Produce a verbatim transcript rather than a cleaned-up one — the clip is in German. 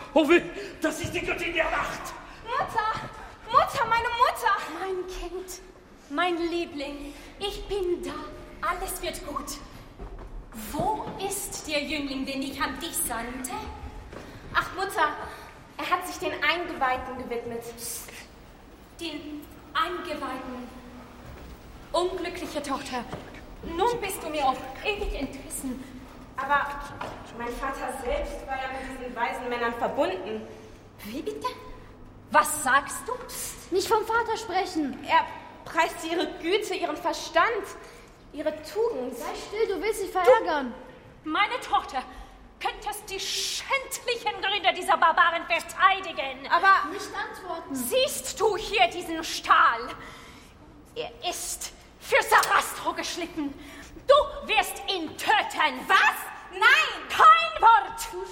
Oh weh, das ist die Göttin der Nacht. Mutter, Mutter, meine Mutter. Mein Kind, mein Liebling, ich bin da. Alles wird gut. Wo ist der Jüngling, den ich an dich sandte? Ach, Mutter, er hat sich den Eingeweihten gewidmet. Den Eingeweihten. Unglückliche Tochter, nun bist du mir auch ewig entrissen. Aber mein Vater selbst war ja mit diesen weisen Männern verbunden. Wie bitte? Was sagst du? Nicht vom Vater sprechen. Er preist ihre Güte, ihren Verstand, ihre Tugend. Sei still, du willst sie verärgern. Du, meine Tochter, könntest die schändlichen Gründe dieser Barbaren verteidigen. Aber nicht antworten. Siehst du hier diesen Stahl? Er ist für Sarastro geschliffen. Du wirst ihn töten. was? Nein! Kein